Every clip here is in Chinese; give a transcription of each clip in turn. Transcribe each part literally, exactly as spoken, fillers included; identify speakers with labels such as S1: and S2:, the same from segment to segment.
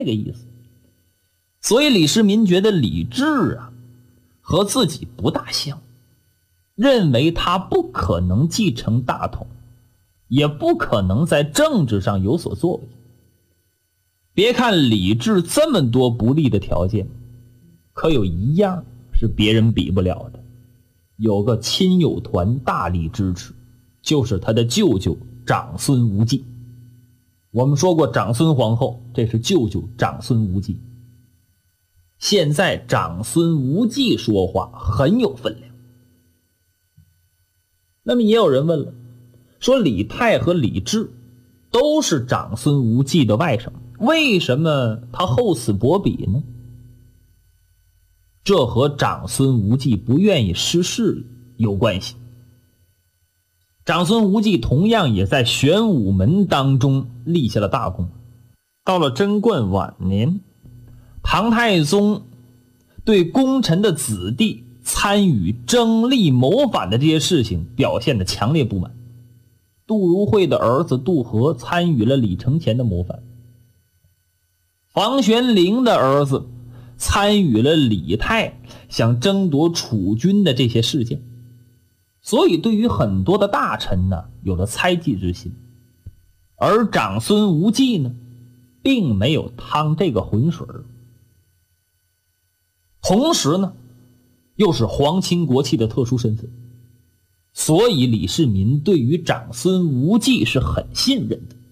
S1: 这个意思。所以李世民觉得李治啊和自己不大像，认为他不可能继承大统，也不可能在政治上有所作为。别看李治这么多不利的条件，可有一样是别人比不了的，有个亲友团大力支持，就是他的舅舅长孙无忌。我们说过长孙皇后，这是舅舅长孙无忌。现在长孙无忌说话很有分量。那么也有人问了，说李泰和李治都是长孙无忌的外甥，为什么他厚此薄彼呢？这和长孙无忌不愿意失势有关系。长孙无忌同样也在玄武门当中立下了大功。到了贞观晚年，唐太宗对功臣的子弟参与争利谋反的这些事情表现得强烈不满。杜如晦的儿子杜和参与了李承乾的谋反，房玄龄的儿子参与了李泰想争夺储君的这些事件，所以对于很多的大臣呢有了猜忌之心。而长孙无忌呢并没有趟这个浑水，同时呢又是皇亲国戚的特殊身份，所以李世民对于长孙无忌是很信任的。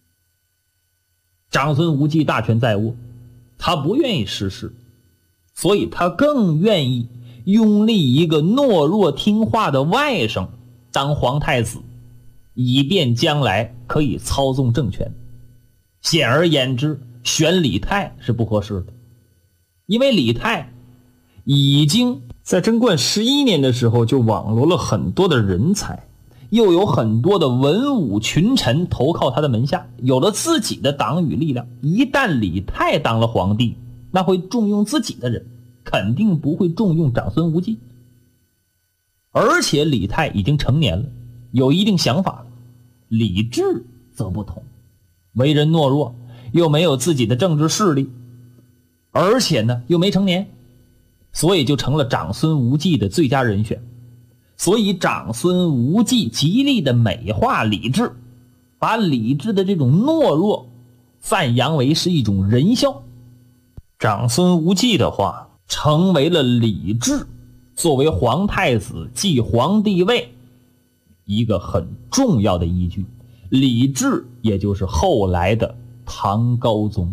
S1: 长孙无忌大权在握，他不愿意失势，所以他更愿意拥立一个懦弱听话的外甥当皇太子，以便将来可以操纵政权。显而言之，选李泰是不合适的，因为李泰已经在贞观十一年的时候就网罗了很多的人才，又有很多的文武群臣投靠他的门下，有了自己的党羽力量。一旦李泰当了皇帝，那会重用自己的人，肯定不会重用长孙无忌。而且李泰已经成年了，有一定想法了。李治则不同，为人懦弱，又没有自己的政治势力，而且呢又没成年，所以就成了长孙无忌的最佳人选。所以长孙无忌极力的美化李治，把李治的这种懦弱赞扬为是一种仁孝。长孙无忌的话成为了李治作为皇太子继皇帝位一个很重要的依据。李治也就是后来的唐高宗。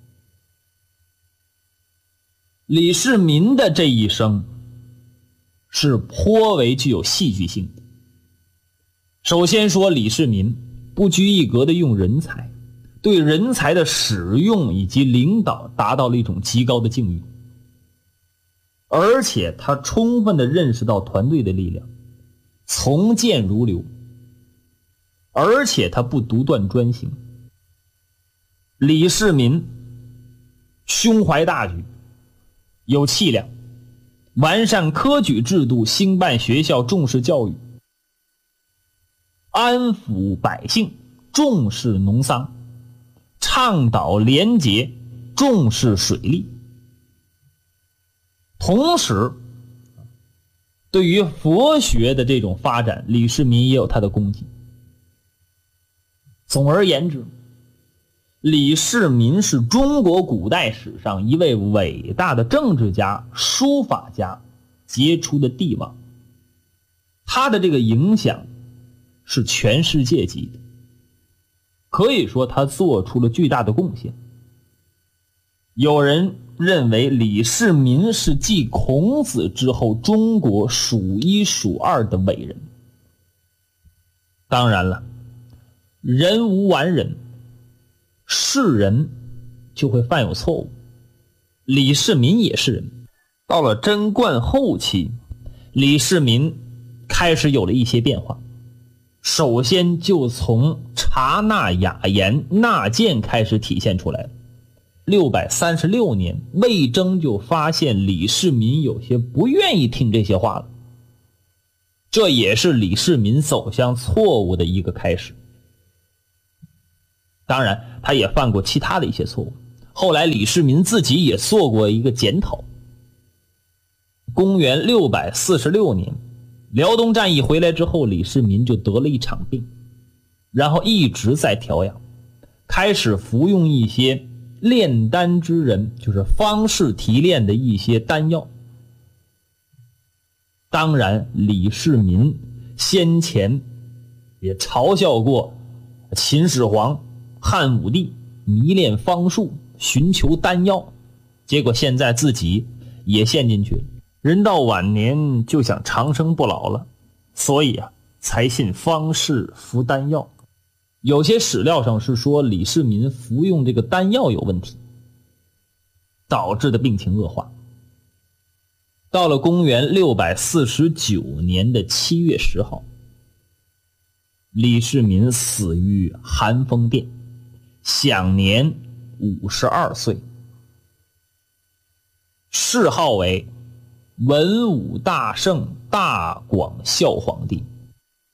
S1: 李世民的这一生是颇为具有戏剧性的。首先说李世民不拘一格的用人才，对人才的使用以及领导达到了一种极高的境遇，而且他充分的认识到团队的力量，从谏如流，而且他不独断专行。李世民胸怀大局，有气量，完善科举制度，兴办学校，重视教育，安抚百姓，重视农桑，倡导廉洁，重视水利。同时对于佛学的这种发展，李世民也有他的功绩。总而言之，李世民是中国古代史上一位伟大的政治家、书法家，杰出的帝王。他的这个影响是全世界级的，可以说他做出了巨大的贡献。有人认为李世民是继孔子之后中国数一数二的伟人。当然了，人无完人，是人就会犯有错误，李世民也是人。到了贞观后期，李世民开始有了一些变化。首先就从察纳雅言纳谏开始体现出来了。六百三十六年，魏征就发现李世民有些不愿意听这些话了，这也是李世民走向错误的一个开始。当然他也犯过其他的一些错误。 后来李世民自己也做过一个检讨。公元六百四十六年，辽东战役回来之后，李世民就得了一场病，然后一直在调养，开始服用一些炼丹之人，就是方士提炼的一些丹药。当然，李世民先前也嘲笑过秦始皇、汉武帝迷恋方术，寻求丹药，结果现在自己也陷进去了。人到晚年就想长生不老了，所以啊，才信方士服丹药。有些史料上是说李世民服用这个丹药有问题，导致的病情恶化。到了公元六百四十九年的七月十号，李世民死于寒风殿，享年五十二岁，谥号为文武大圣大广孝皇帝。